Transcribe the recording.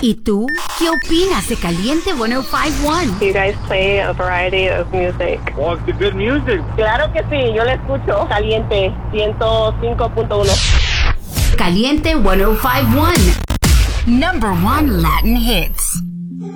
¿Y tú? ¿Qué opinas de Caliente 105.1? You guys play a variety of music. Oh, it's good music. Claro que sí, yo le escucho. Caliente 105.1. Caliente 105.1. Number 1 Latin hits.